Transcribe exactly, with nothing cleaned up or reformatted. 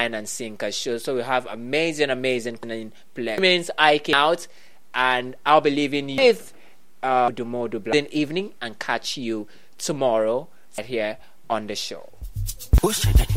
Line and Sinker show. So we have amazing, amazing play. Means I came out, and I'll be leaving you with uh, Dumodu Black evening and catch you tomorrow right here on the show.